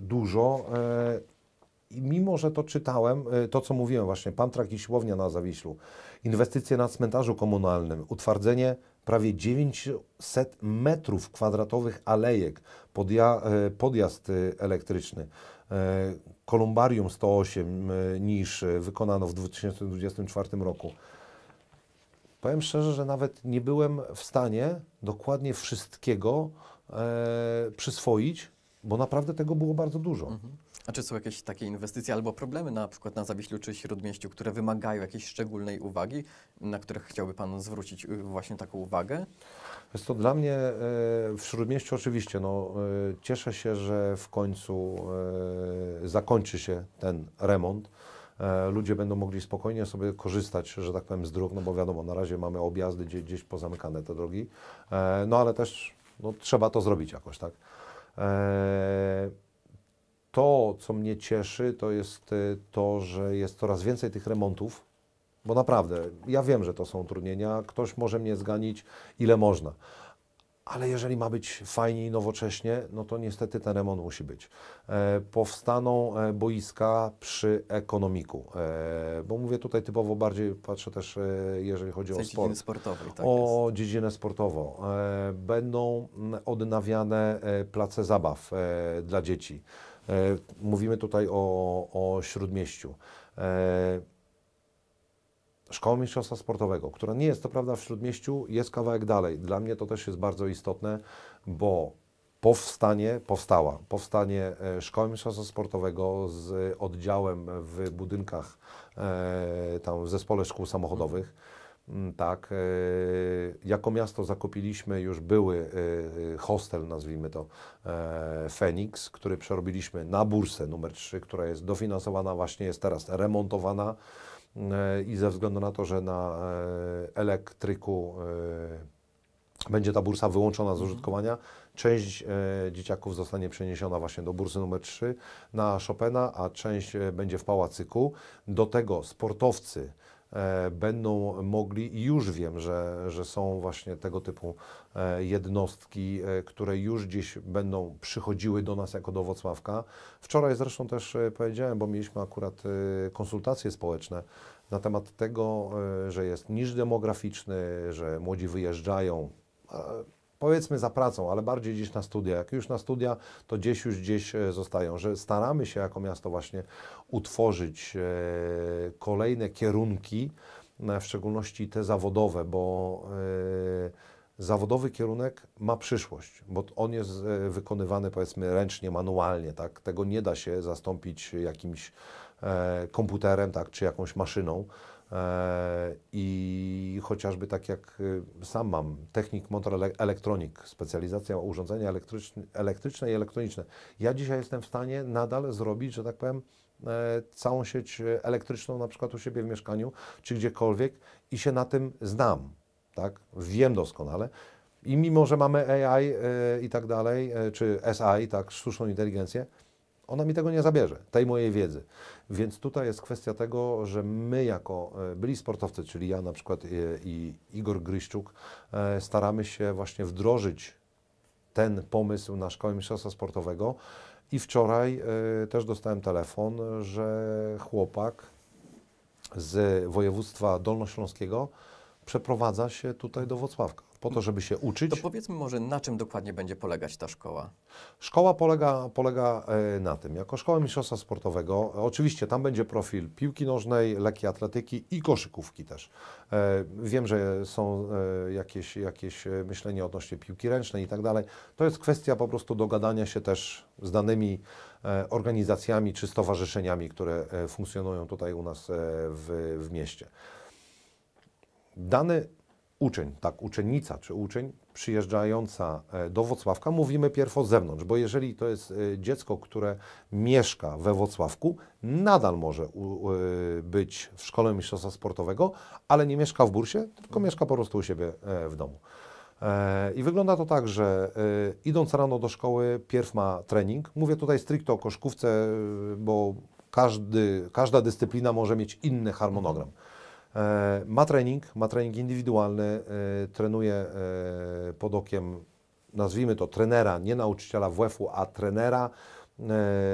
dużo. I mimo, że to czytałem, to co mówiłem właśnie, Pamtrak i siłownia na Zawiślu, inwestycje na cmentarzu komunalnym, utwardzenie prawie 900 metrów kwadratowych alejek, podjazd elektryczny, kolumbarium 108 nisz wykonano w 2024 roku. Powiem szczerze, że nawet nie byłem w stanie dokładnie wszystkiego przyswoić, bo naprawdę tego było bardzo dużo. A czy są jakieś takie inwestycje albo problemy na przykład na Zawiślu czy Śródmieściu, które wymagają jakiejś szczególnej uwagi, na które chciałby Pan zwrócić właśnie taką uwagę? Jest to dla mnie w Śródmieściu oczywiście, cieszę się, że w końcu zakończy się ten remont. Ludzie będą mogli spokojnie sobie korzystać, że tak powiem, z dróg, bo wiadomo, na razie mamy objazdy gdzieś pozamykane te drogi, ale też trzeba to zrobić jakoś, tak? To, co mnie cieszy, to jest to, że jest coraz więcej tych remontów, bo naprawdę, ja wiem, że to są utrudnienia, ktoś może mnie zganić ile można, ale jeżeli ma być fajnie i nowocześnie, to niestety ten remont musi być. Powstaną boiska przy ekonomiku, bo mówię tutaj typowo bardziej, patrzę też, jeżeli chodzi o sport. Dziedziny sportowej, tak o dziedzinę sportową. Będą odnawiane place zabaw dla dzieci. Mówimy tutaj o Śródmieściu. Szkoła Mistrzostwa Sportowego, która nie jest to prawda w Śródmieściu, jest kawałek dalej. Dla mnie to też jest bardzo istotne, bo powstanie Szkoły Mistrzostwa Sportowego z oddziałem w budynkach, tam w zespole szkół samochodowych. Tak, jako miasto zakupiliśmy już były hostel, nazwijmy to Feniks, który przerobiliśmy na bursę numer 3, która jest dofinansowana, właśnie jest teraz remontowana i ze względu na to, że na elektryku będzie ta bursa wyłączona z użytkowania, część dzieciaków zostanie przeniesiona właśnie do bursy numer 3 na Chopina, a część będzie w Pałacyku. Do tego sportowcy będą mogli, i już wiem, że są właśnie tego typu jednostki, które już gdzieś będą przychodziły do nas jako do Włocławka. Wczoraj zresztą też powiedziałem, bo mieliśmy akurat konsultacje społeczne na temat tego, że jest niż demograficzny, że młodzi wyjeżdżają, powiedzmy za pracą, ale bardziej gdzieś na studia. Jak już na studia, to gdzieś zostają, że staramy się jako miasto właśnie utworzyć kolejne kierunki, w szczególności te zawodowe, bo zawodowy kierunek ma przyszłość, bo on jest wykonywany powiedzmy ręcznie, manualnie, tak? Tego nie da się zastąpić jakimś komputerem, tak? Czy jakąś maszyną. I chociażby tak jak sam mam, technik motor elektronik, specjalizacja urządzenia elektryczne i elektroniczne. Ja dzisiaj jestem w stanie nadal zrobić, że tak powiem, całą sieć elektryczną na przykład u siebie w mieszkaniu, czy gdziekolwiek i się na tym znam, tak? Wiem doskonale. I mimo, że mamy AI i tak dalej, czy SI, tak, sztuczną inteligencję, ona mi tego nie zabierze, tej mojej wiedzy. Więc tutaj jest kwestia tego, że my jako byli sportowcy, czyli ja na przykład i Igor Gryszczuk, staramy się właśnie wdrożyć ten pomysł na Szkołę Mistrzostwa Sportowego. I wczoraj też dostałem telefon, że chłopak z województwa dolnośląskiego przeprowadza się tutaj do Włocławka po to, żeby się uczyć. To powiedzmy może, na czym dokładnie będzie polegać ta szkoła? Szkoła polega na tym, jako Szkoła Mistrzostwa Sportowego, oczywiście tam będzie profil piłki nożnej, lekkiej atletyki i koszykówki też. Wiem, że są jakieś myślenie odnośnie piłki ręcznej i tak dalej. To jest kwestia po prostu dogadania się też z danymi organizacjami czy stowarzyszeniami, które funkcjonują tutaj u nas w mieście. Dany uczeń, tak, uczennica czy uczeń przyjeżdżająca do Włocławka, mówimy pierw od zewnątrz, bo jeżeli to jest dziecko, które mieszka we Włocławku, nadal może być w Szkole Mistrzostwa Sportowego, ale nie mieszka w bursie, tylko mieszka po prostu u siebie w domu. I wygląda to tak, że idąc rano do szkoły, pierw ma trening. Mówię tutaj stricte o koszykówce, bo każda dyscyplina może mieć inny harmonogram. Ma trening indywidualny, trenuje pod okiem, nazwijmy to trenera, nie nauczyciela WF-u, a trenera